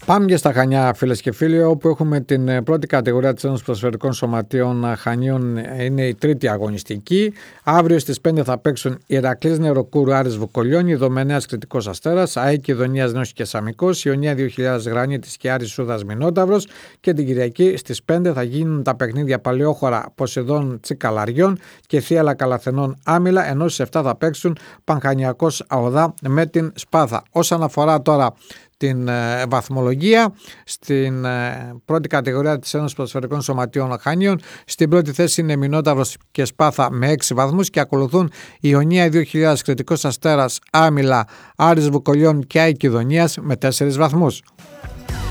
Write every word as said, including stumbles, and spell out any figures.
Πάμε και στα Χανιά, φίλες και φίλοι, όπου έχουμε την πρώτη κατηγορία της Ένωσης Ποδοσφαιρικών Σωματείων Χανίων. Είναι η τρίτη αγωνιστική. Αύριο στις πέντε θα παίξουν Ηρακλής Νεροκούρου, Άρης Βουκολιώνη, Δομενέας Κρητικός Αστέρας, ΑΕΚ Ιδονίας Νέος και Σαμικός, Ιωνία δύο χιλιάδες Γρανίτης και Άρης Σούδας Μινόταυρος. Και την Κυριακή στις πέντε θα γίνουν τα παιχνίδια Παλαιόχωρα Ποσειδών Τσικαλαριών και Θίαλα Καλαθενών Άμυλα, ενώ στις επτά θα παίξουν Πανχανιακός Αοδά με την Σπάθα. Όσον αφορά τώρα την ε, βαθμολογία, στην ε, πρώτη κατηγορία της Ένωσης Ποδοσφαιρικών Σωματείων Χανίων, στην πρώτη θέση είναι Μινόταυρος και Σπάθα με έξι βαθμούς και ακολουθούν Ιωνία δύο χιλιάδες Κρητικός Αστέρας, Άμυλα, Άρης Βουκολιών και ΑΕΚ Ιδονίας με τέσσερις βαθμούς.